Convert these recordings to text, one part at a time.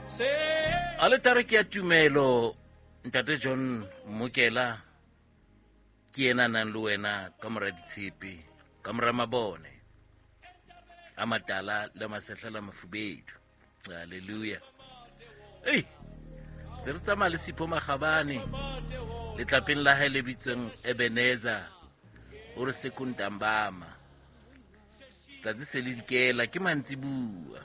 a le tare ke ya tumelo ntate John Mokela ke ena nang le wena ka mora ditshepe ka mora mabone a matala le masehla mafubedu. Haleluya. Ei se re tsamaya le Sipho Magabane le tlapeng la hae le bitsweng Ebenezer o re Sekundambama tsatsi se le dikela ke mantsibua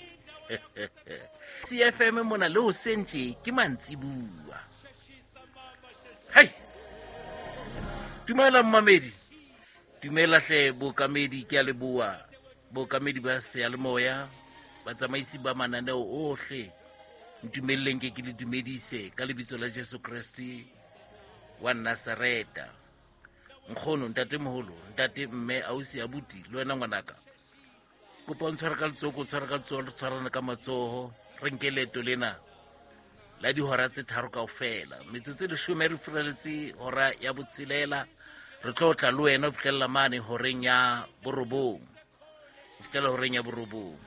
CFM mona le ho sentse ke mantsibua. Hai dumela mmamedi, dumela hle bokamedi ke a leboa bokamedi ba seyalemoya ba tsamaisi ba mananeo ohle ntumelleng ke le dumedise ka lebitso la Jesu Kristi wa Nazareta. Nkgono ntate moholo ntate mme ausi abuti le wena ngwanaka kopa ntshwara ka letsogo tshwara ka letsogo tshwarana ka matsoho re nke leeto lena la dihora tse tharo kaofela metsotso e 10 re fureletse hora ya botshelela re tlo tla le wena ho fihlella mane horeng ya borobong ho fihlella horeng ya borobong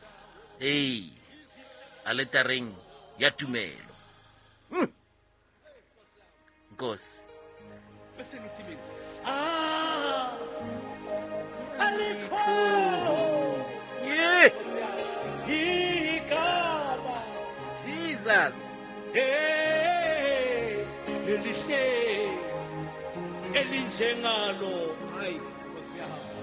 a letareng ya tumelo. Nkosi bese ngithi mina alikho yeah igama Jesus elihle elinjengalo hayi Nkosi yami